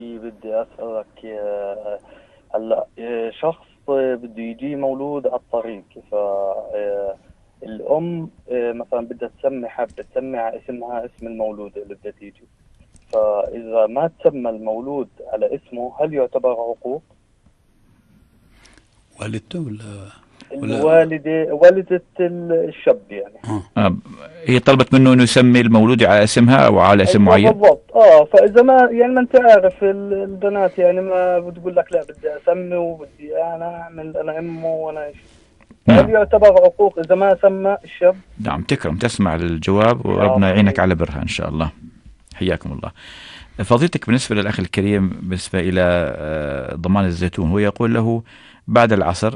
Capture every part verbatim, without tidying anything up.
بدي أسألك آه، هلا آه، شخص آه، بده يجي مولود على الطريق، فالأم مثلا بدها تسمي، حابة تسمي على اسمها اسم المولود اللي بدها تيجي. فإذا ما تسمى المولود على اسمه هل يعتبر عقوق؟ والدته ولا ولا الوالدة والدة الشاب يعني. آه. آه، هي طلبت منه انه يسمي المولود على اسمها او على اسم ايوه معين. بالضبط. اه فاذا ما يعني ما انت عارف ال- البنات يعني ما بتقول لك لا بدي اسمي وبدي انا اعمل انا امه وانا ايش. فهل نعم يعتبر عقوق اذا ما سمى الشاب؟ نعم، تكرم تسمع للجواب وربنا يا يعينك طيب. على برها ان شاء الله. حياكم الله. فضيلتك، بالنسبة للأخ الكريم بالنسبة إلى آه، ضمان الزيتون، هو يقول له بعد العصر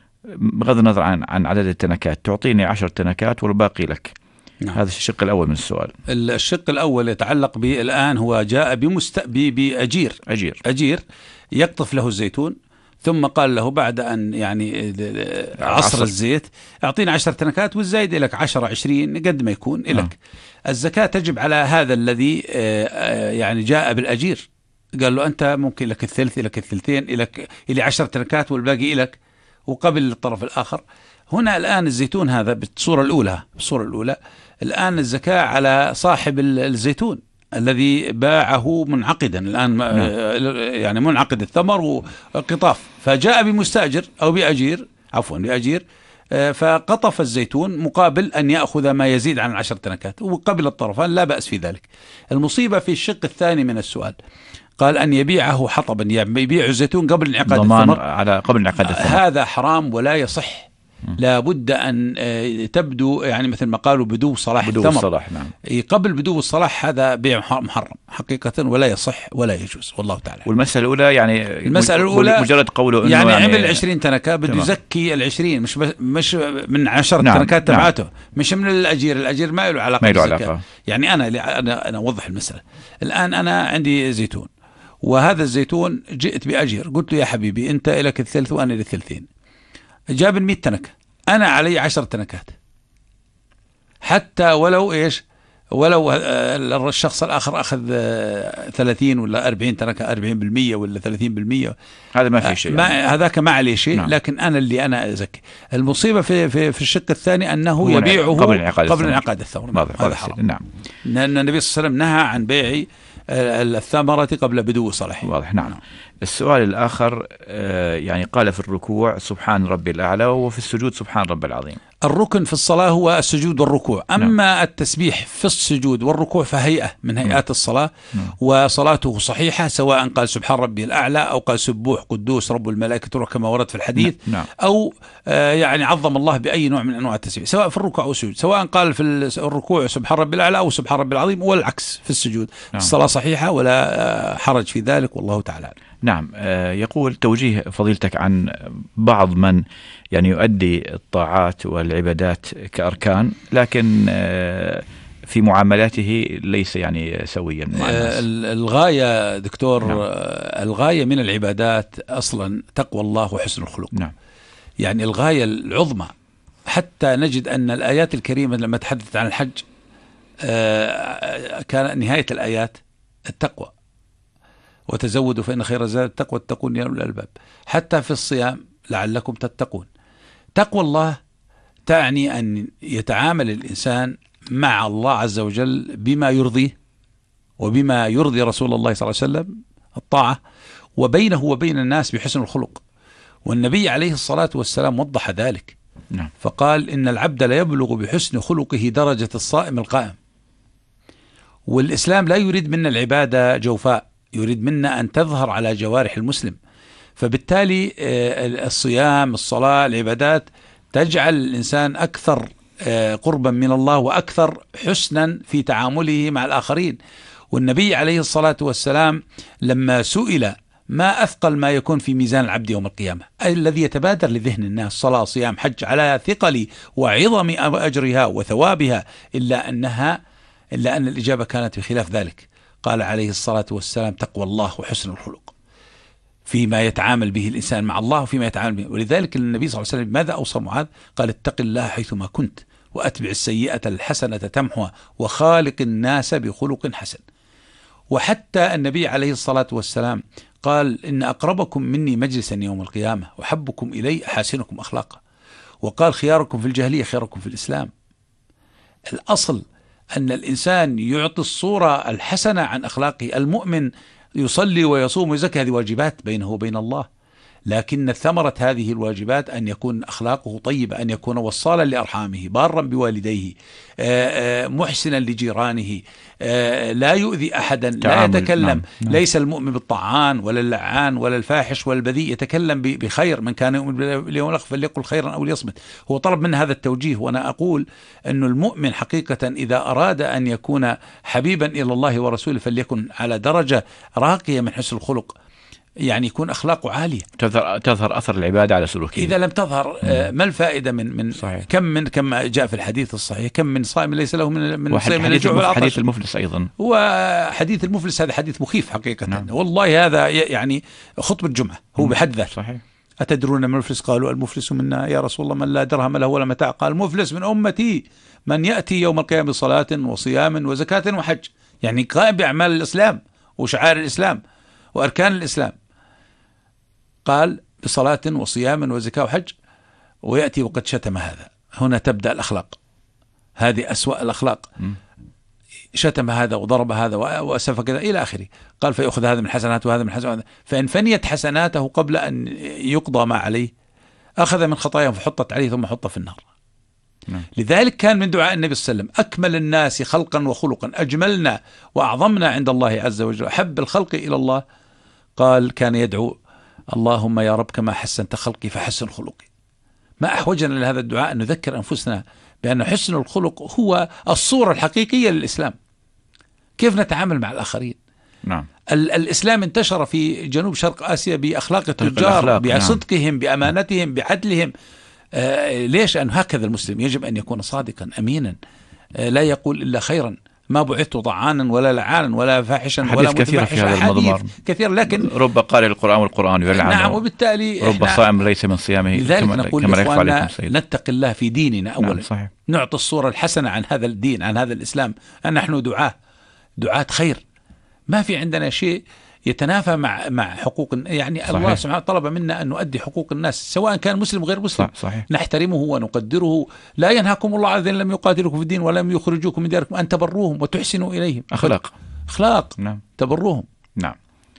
بغض النظر عن عن عدد التنكات تعطيني عشر تنكات والباقي لك. نعم. هذا الشق الأول من السؤال. الشق الأول يتعلق به الآن، هو جاء بمست... ب- بأجير أجير أجير يقطف له الزيتون، ثم قال له بعد أن يعني عصر, عصر. الزيت أعطينا عشر تنكات والزايد لك عشرة عشرين قد ما يكون لك. آه. الزكاة تجب على هذا الذي آه، آه، يعني جاء بالأجير، قال له أنت ممكن لك الثلث، لك الثلثين، لك إلى عشر تنكات والباقي لك، وقبل الطرف الآخر. هنا الآن الزيتون هذا بالصورة الأولى بالصورة الأولى الآن الزكاة على صاحب الزيتون الذي باعه منعقدا الآن، يعني منعقد الثمر وقطاف، فجاء بمستأجر أو بأجير، عفوا بأجير، فقطف الزيتون مقابل أن يأخذ ما يزيد عن عشر تنكات، وقبل الطرفان لا بأس في ذلك. المصيبة في الشق الثاني من السؤال، قال أن يبيعه حطبا، يعني يبيع الزيتون قبل انعقاد الثمر، على قبل انعقاد الثمر. هذا حرام ولا يصح. لا بد أن تبدو يعني مثل ما قالوا بدو صلاح بدو الثمر. الصلاح. نعم. قبل بدو الصلاح هذا بيع محرم حقيقة ولا يصح ولا يجوز، والله تعالى. والمسألة الأولى يعني المسألة الأولى مجرد قوله إنه يعني, يعني عمل عشرين تنكة بده يزكي العشرين، مش مش من عشر نعم. تنكات نعم. تبعته، مش من الأجير. الأجير ما له علاقة بالزكاة. يعني أنا أنا أنا أوضح المسألة. الآن أنا عندي زيتون، وهذا الزيتون جئت بأجير، قلت له يا حبيبي أنت لك الثلث وأنا للثلثين، جاب المئة تنكة، أنا علي عشر تنكات، حتى ولو إيش ولو الشخص الآخر أخذ ثلاثين ولا أربعين تنكة، أربعين بالمية ولا ثلاثين بالمية، هذا ما في شيء ما يعني. هذاك ما عليه شيء. نعم. لكن أنا اللي أنا أزكي. المصيبة في في في الشق الثاني أنه يبيعه قبل انعقاد قبل انعقاد الثمر. هذا حرام. نعم. لأن النبي صلى الله عليه وسلم نهى عن بيع الثمرة قبل بدو صلاح. واضح. نعم. السؤال الآخر يعني قال في الركوع سبحان ربي الأعلى، وفي السجود سبحان ربي العظيم. الركن في الصلاة هو السجود والركوع، أما نعم. التسبيح في السجود والركوع فهيئة من هيئات الصلاة، نعم. وصلاته صحيحة سواء قال سبحان ربي الأعلى أو قال سبوح قدوس رب الملائكة والروح كما ورد في الحديث، نعم. أو آه يعني عظم الله بأي نوع من أنواع التسبيح، سواء في الركوع أو السجود، سواء قال في الركوع سبحان ربي الأعلى أو سبحان ربي العظيم، والعكس في السجود. نعم. الصلاة صحيحة ولا آه حرج في ذلك، والله تعالى. نعم. يقول توجيه فضيلتك عن بعض من يعني يؤدي الطاعات والعبادات كأركان، لكن في معاملاته ليس يعني سويا مع الناس. الغاية دكتور، نعم. الغاية من العبادات أصلا تقوى الله وحسن الخلق. نعم. يعني الغاية العظمى، حتى نجد أن الآيات الكريمة لما تحدثت عن الحج كان نهاية الآيات التقوى، وتزودوا فإن خير الزاد التقوى واتقون يا أولي الألباب. حتى في الصيام لعلكم تتقون. تقوى الله تعني أن يتعامل الإنسان مع الله عز وجل بما يرضيه وبما يرضي رسول الله صلى الله عليه وسلم الطاعة، وبينه وبين الناس بحسن الخلق. والنبي عليه الصلاة والسلام وضح ذلك. نعم. فقال إن العبد لا يبلغ بحسن خلقه درجة الصائم القائم. والإسلام لا يريد منا العبادة جوفاء، يريد منا أن تظهر على جوارح المسلم. فبالتالي الصيام، الصلاة، العبادات تجعل الإنسان أكثر قربا من الله وأكثر حسنا في تعامله مع الآخرين. والنبي عليه الصلاة والسلام لما سئل ما أثقل ما يكون في ميزان العبد يوم القيامة، أي الذي يتبادر لذهن الناس صلاة صيام حج، على ثقل وعظم أجرها وثوابها، إلا أنها إلا أن الإجابة كانت بخلاف ذلك. قال عليه الصلاة والسلام تقوى الله وحسن الخلق فيما يتعامل به الإنسان مع الله وفيما يتعامل به. ولذلك النبي صلى الله عليه وسلم ماذا أوصى معاذ؟ قال اتق الله حيثما كنت وأتبع السيئة الحسنة تمحها وخالق الناس بخلق حسن. وحتى النبي عليه الصلاة والسلام قال إن أقربكم مني مجلسا يوم القيامة وحبكم إلي أحاسنكم أخلاقا، وقال خياركم في الجاهلية خياركم في الإسلام. الأصل أن الإنسان يعطي الصورة الحسنة عن أخلاقه. المؤمن يصلي ويصوم ويزكي، هذه واجبات بينه وبين الله، لكن ثمرة هذه الواجبات أن يكون أخلاقه طيبة، أن يكون وصالا لأرحامه، بارا بوالديه، محسنا لجيرانه، لا يؤذي أحدا، لا يتكلم. نعم. نعم. ليس المؤمن بالطعان ولا اللعان ولا الفاحش ولا البذيء، يتكلم بخير. من كان يؤمن باليوم الآخر فليقل خيرا أو ليصمت. هو طلب من هذا التوجيه. وأنا أقول أن المؤمن حقيقة إذا أراد أن يكون حبيبا إلى الله ورسوله فليكن على درجة راقية من حسن الخلق، يعني يكون أخلاقه عالية، تظهر تظهر أثر العبادة على سلوكه. إذا لم تظهر ما الفائدة من من صحيح. كم من كما جاء في الحديث الصحيح، كم من صائم ليس له من من صيام من الجوع والعطش. حديث المفلس أيضا، وحديث المفلس هذا حديث مخيف حقيقة. نعم. والله هذا يعني خطبة جمعة هو بحد ذاته. صحيح. أتدرون من المفلس؟ قالوا المفلس منا يا رسول الله من لا درهم له ولا متاع. قال المفلس من أمتي من يأتي يوم القيامة بصلاة وصيام وزكاة وحج، يعني قائم بأعمال الإسلام وشعائر الإسلام وأركان الإسلام. قال بصلاة وصيام وزكاة وحج، ويأتي وقد شتم هذا. هنا تبدأ الأخلاق، هذه أسوأ الأخلاق. شتم هذا وضرب هذا وأسف كذا إلى آخره. قال فيأخذ هذا من حسناته وهذا من حسناته، فإن فنيت حسناته قبل أن يقضى ما عليه أخذ من خطاياه فحطت عليه ثم حط في النار. نعم. لذلك كان من دعاء النبي صلى الله عليه وسلم أكمل الناس خلقا وخلقا، أجملنا وأعظمنا عند الله عز وجل، أحب الخلق إلى الله. قال كان يدعو اللهم يا رب كما حسنت خلقي فحسن خلقي. ما أحوجنا لهذا الدعاء أن نذكر أنفسنا بأن حسن الخلق هو الصورة الحقيقية للإسلام. كيف نتعامل مع الآخرين. نعم. الإسلام انتشر في جنوب شرق آسيا بأخلاق التجار، بصدقهم، نعم. بأمانتهم، بعدلهم. آه ليش؟ أن هكذا المسلم يجب أن يكون صادقا أمينا، آه لا يقول إلا خيرا. ما بعثت طعانا ولا لعانا ولا فاحشا ولا متفحشا. في هذا المضمار كثير، لكن رب قارئ القرآن والقرآن يلعن. نعم. وبالتالي رب صائم ليس من صيامه. لذلك نقول إخواننا نتقي الله في ديننا أولا. نعم. صحيح. نعطي الصورة الحسنة عن هذا الدين، عن هذا الإسلام، أن نحن دعاة دعاة خير. ما في عندنا شيء يتنافى مع مع حقوق، يعني صحيح. الله سبحانه طلب منا أن نؤدي حقوق الناس سواء كان مسلم غير مسلم. صحيح. نحترمه ونقدره. لا ينهاكم الله عن الذين لم يقاتلوكم في الدين ولم يخرجوكم من دياركم أن تبروهم وتحسنوا إليهم. أخلاق أخلاق. نعم. تبروهم. نعم.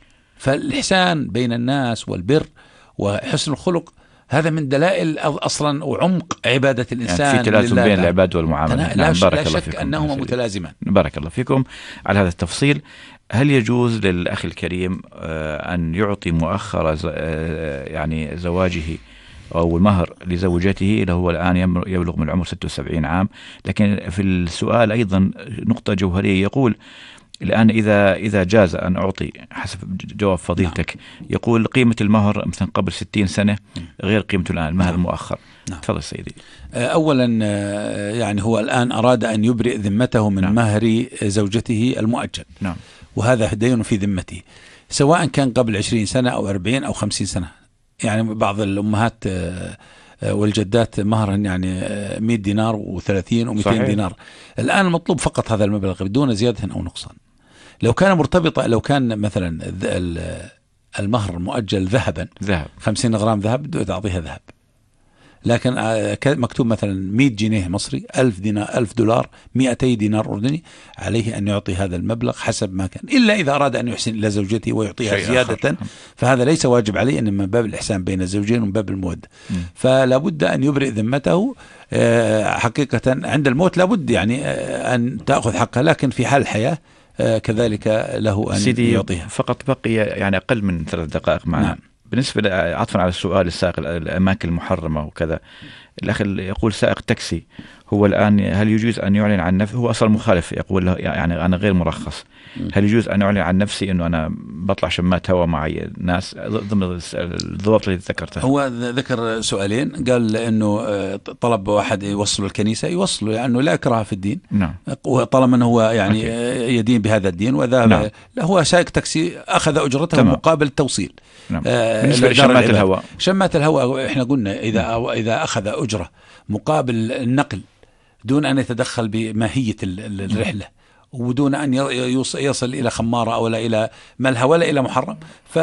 فالإحسان بين الناس والبر وحسن الخلق هذا من دلائل أصلا وعمق عبادة الإنسان. يعني في تلازم بين العباد والمعاملة. نعم. لا, بارك لا شك أنهما متلازمان. بارك الله فيكم على هذا التفصيل. هل يجوز للأخ الكريم أن يعطي مؤخر يعني زواجه أو المهر لزوجته له الآن يبلغ من العمر ستة وسبعين عام؟ لكن في السؤال أيضا نقطة جوهرية، يقول الآن إذا إذا جاز أن أعطي حسب جواب فضيلتك، نعم. يقول قيمة المهر مثلا قبل ستين سنة غير قيمته الآن، المهر نعم. المؤخر. نعم. تفضل سيدي. أولا يعني هو الآن أراد أن يبرئ ذمته من نعم. مهر زوجته المؤجل. نعم. وهذا دين في ذمته سواء كان قبل عشرين سنة أو أربعين أو خمسين سنة. يعني بعض الأمهات والجدات مهرا يعني مئة دينار وثلاثين ومئتين دينار. الآن المطلوب فقط هذا المبلغ بدون زيادة أو نقصان. لو كان مرتبطة، لو كان مثلا المهر المؤجل ذهبا ذهب خمسين غرام ذهب تعطيها ذهب، لكن مكتوب مثلا مئة جنيه مصري، ألف دينار، ألف دولار، مئتي دينار أردني، عليه أن يعطي هذا المبلغ حسب ما كان، إلا إذا أراد أن يحسن إلى زوجته ويعطيها زيادة آخر. فهذا ليس واجب عليه، إن من باب الإحسان بين الزوجين ومن باب المودة. فلا بد أن يبرئ ذمته حقيقة عند الموت، لا بد يعني أن تأخذ حقها، لكن في حال الحياة كذلك له أن سيدي يعطيها. فقط بقي يعني أقل من ثلاث دقائق معنا. نعم. بالنسبة عطفا على السؤال السائق الأماكن المحرمة وكذا، الأخ يقول سائق تاكسي هو الآن هل يجوز أن يعلن عن نفسه؟ هو أصلا مخالف، يقول يعني أنا غير مرخص، هل يجوز أن أعلن عن نفسي أنه أنا بطلع شمات هواء معي ناس ضمن الضوابط اللي ذكرتها؟ هو ذكر سؤالين، قال أنه طلب واحد يوصله الكنيسة يوصله، لأنه يعني لا إكراه في الدين. نعم. طالما أنه هو يعني أوكي. يدين بهذا الدين، وذا نعم. هو سائق تاكسي أخذ أجرته تمام. مقابل التوصيل. نعم. آه بالنسبة لشمات الهواء، شمات الهواء إحنا قلنا إذا نعم. إذا أخذ أجرة مقابل النقل دون أن يتدخل بماهية الرحلة وبدون أن يصل إلى خمارة ولا إلى ملهى ولا إلى محرم.